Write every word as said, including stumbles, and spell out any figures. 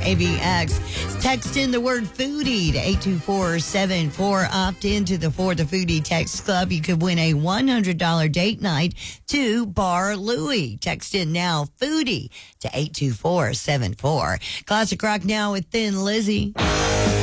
A B X. Text in the word foodie to eight two four seven four. Opt into the For the Foodie Text Club. You could win a one hundred dollars date night to Bar Louie. Text in now, foodie, to eight two four seven four. Classic rock now with Thin Lizzy.